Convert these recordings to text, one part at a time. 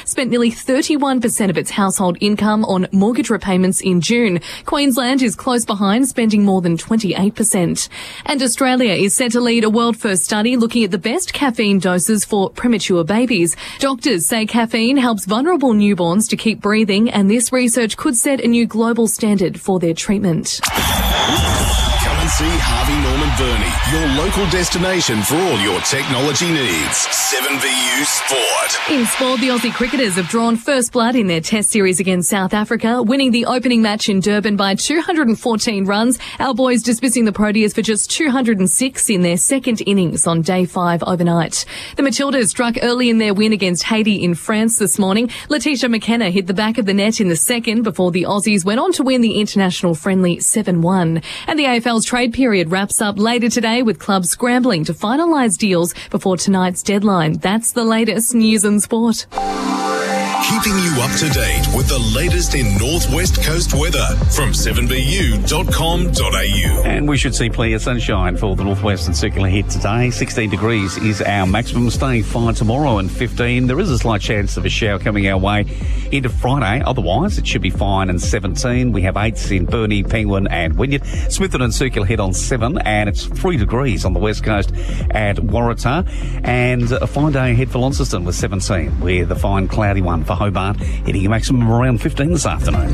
spent nearly 31% of its household income on mortgage repayments in June. Queensland is close behind, spending more than 28%. And Australia is set to lead a world-first study looking at the best caffeine doses for premature babies. Doctors say caffeine helps vulnerable newborns to keep breathing, and this research could set a new global standard for their treatment. Come and see Harvey Norman Burney, your local destination for all your technology needs. 7VU Sport. In sport, the Aussie cricketers have drawn first blood in their test series against South Africa, winning the opening match in Durban by 214 runs. Our boys dismissing the Proteas for just 206 in their second innings on day 5 overnight. The Matildas struck early in their win against Haiti in France this morning. Letitia McKenna hit the back of the net in the second before the Aussies went on to win the international friendly 7-1. And the AFL's trade period wraps up later today with clubs scrambling to finalise deals before tonight's deadline. That's the latest news and sport. Keeping you up to date with the latest in Northwest Coast weather from 7bu.com.au. And we should see plenty of sunshine for the Northwestern Circular Head today. 16 degrees is our maximum, staying fine tomorrow, and 15. There is a slight chance of a shower coming our way into Friday. Otherwise, it should be fine, and 17. We have 8s in Burnie, Penguin and Wynyard. Smithton and Circular Head on 7, and it's 3 degrees on the west coast at Waratah. And a fine day ahead for Launceston with 17, with a fine cloudy one for Hobart, hitting a maximum around 15 this afternoon.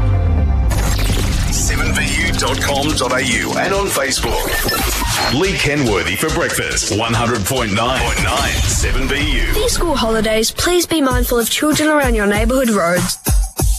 7vu.com.au and on Facebook. Lee Kenworthy for breakfast. 100.9 7VU. These school holidays, please be mindful of children around your neighbourhood roads.